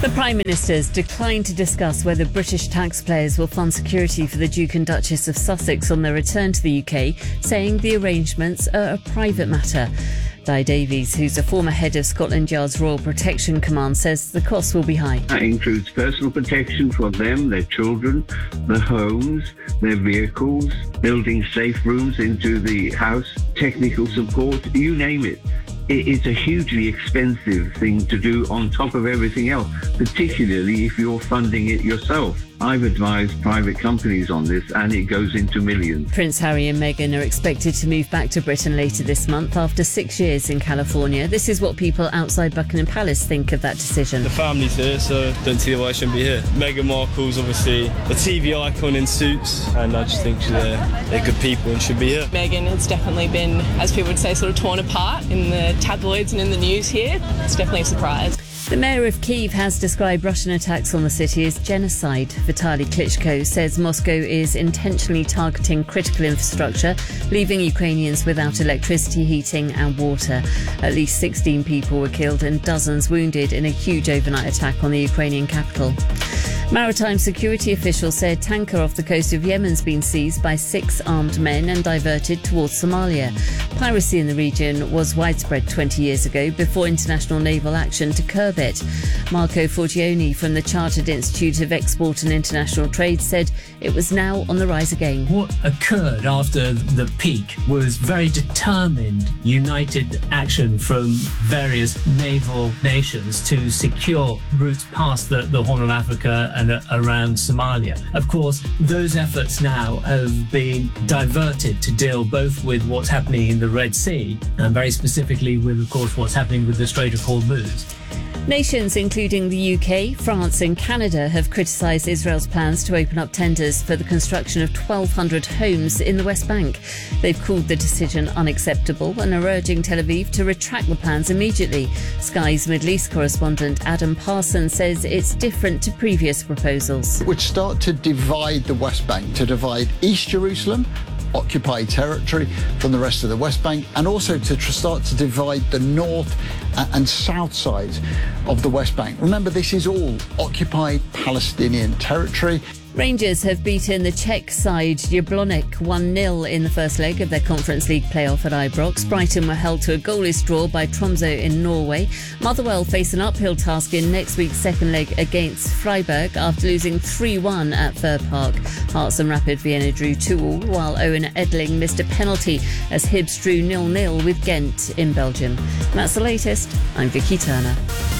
The Prime Minister's declined to discuss whether British taxpayers will fund security for the Duke and Duchess of Sussex on their return to the UK, saying the arrangements are a private matter. Di Davies, who's a former head of Scotland Yard's Royal Protection Command, says the costs will be high. That includes personal protection for them, their children, their homes, their vehicles, building safe rooms into the house, technical support, you name it. It's a hugely expensive thing to do on top of everything else, particularly if you're funding it yourself. I've advised private companies on this and it goes into millions. Prince Harry and Meghan are expected to move back to Britain later this month after 6 years in California. This is what people outside Buckingham Palace think of that decision. The family's here, so don't see why I shouldn't be here. Meghan Markle's obviously a TV icon in Suits, and I just think they're good people and should be here. Meghan has definitely been, as people would say, sort of torn apart in the tabloids and in the news here. It's definitely a surprise. The mayor of Kyiv has described Russian attacks on the city as genocide. Vitaly Klitschko says Moscow is intentionally targeting critical infrastructure, leaving Ukrainians without electricity, heating and water. At least 16 people were killed and dozens wounded in a huge overnight attack on the Ukrainian capital. Maritime security officials said tanker off the coast of Yemen's been seized by 6 armed men and diverted towards Somalia. Piracy in the region was widespread 20 years ago before international naval action to curb it. Marco Forgione from the Chartered Institute of Export and International Trade said it was now on the rise again. What occurred after the peak was very determined, united action from various naval nations to secure routes past the Horn of Africa and around Somalia. Of course, those efforts now have been diverted to deal both with what's happening in the Red Sea and very specifically with, of course, what's happening with the Strait of Hormuz. Nations, including the UK, France and Canada, have criticised Israel's plans to open up tenders for the construction of 1,200 homes in the West Bank. They've called the decision unacceptable and are urging Tel Aviv to retract the plans immediately. Sky's Middle East correspondent Adam Parsons says it's different to previous proposals. It would start to divide the West Bank, to divide East Jerusalem, occupied territory, from the rest of the West Bank, and also to start to divide the north and south sides of the West Bank. Remember, this is all occupied Palestinian territory. Rangers have beaten the Czech side Jablonec 1-0 in the first leg of their Conference League playoff at Ibrox. Brighton were held to a goalless draw by Tromsø in Norway. Motherwell face an uphill task in next week's second leg against Freiburg after losing 3-1 at Fir Park. Hearts and Rapid Vienna drew 2-2, while Owen Edling missed a penalty as Hibs drew 0-0 with Ghent in Belgium. And that's the latest. I'm Vicky Turner.